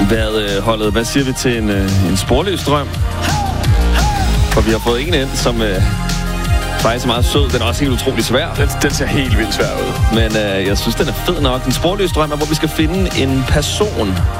Hvad siger vi til en sporløs drøm? For vi har fået en ind, som faktisk er meget sød. Den er også helt utrolig svær. Den ser helt vildt svær ud. Men jeg synes, den er fed nok. En sporløs drøm er, hvor vi skal finde en person,